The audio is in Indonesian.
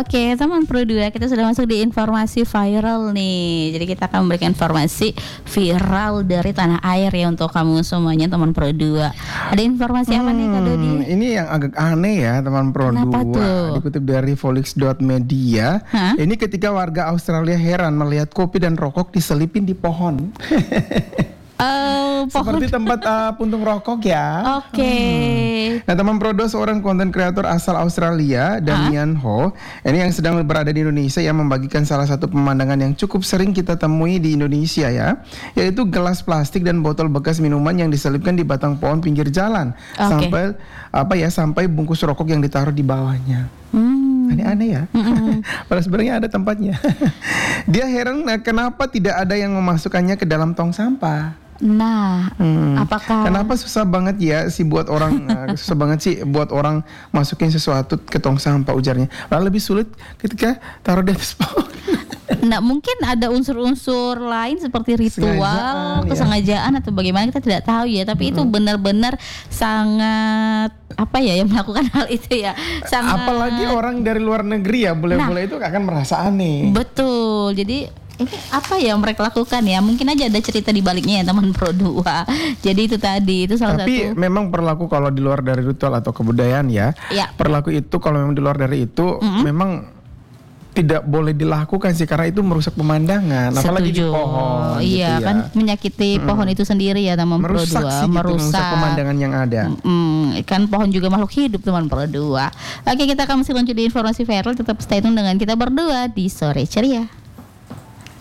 Oke, teman Pro 2, kita sudah masuk di informasi viral nih. Jadi kita akan memberikan informasi viral dari tanah air ya untuk kamu semuanya teman Pro 2. Ada informasi apa nih Kak Dodi? Ini yang agak aneh ya teman Pro 2. Kenapa tuh? Dikutip dari volix.media. Ini ketika warga Australia heran melihat kopi dan rokok diselipin di pohon. Seperti tempat puntung rokok ya. Oke. Nah teman Prodo, seorang konten kreator asal Australia, Damian Ho, ini yang sedang berada di Indonesia, yang membagikan salah satu pemandangan yang cukup sering kita temui di Indonesia ya, yaitu gelas plastik dan botol bekas minuman yang diselipkan di batang pohon pinggir jalan, sampai bungkus rokok yang ditaruh di bawahnya. Aneh-aneh ya. Padahal sebenarnya ada tempatnya. Dia heran kenapa tidak ada yang memasukkannya ke dalam tong sampah. Nah, apakah kenapa susah banget ya buat orang masukin sesuatu ke tong sampah, ujarnya. Lalu lebih sulit ketika taruh di atas pohon. Nah, mungkin ada unsur-unsur lain seperti ritual, kesengajaan atau bagaimana, kita tidak tahu ya. Tapi itu benar-benar sangat yang melakukan hal itu ya. Sangat... Apalagi orang dari luar negeri ya, boleh-boleh itu akan merasa aneh. Betul. Jadi ini apa yang mereka lakukan ya? Mungkin aja ada cerita di baliknya ya teman Pro 2. Jadi itu tadi, itu salah satu. Tapi memang berlaku kalau di luar dari ritual atau kebudayaan ya. Berlaku itu kalau memang di luar dari itu memang tidak boleh dilakukan sih, karena itu merusak pemandangan. Apalagi di pohon. Iya gitu kan ya. Menyakiti pohon itu sendiri ya teman Pro 2. Merusak pemandangan yang ada. Kan pohon juga makhluk hidup teman Pro 2. Oke, kita akan masih lanjut di informasi viral. Tetap stay tune dengan kita berdua di Sore Ceria.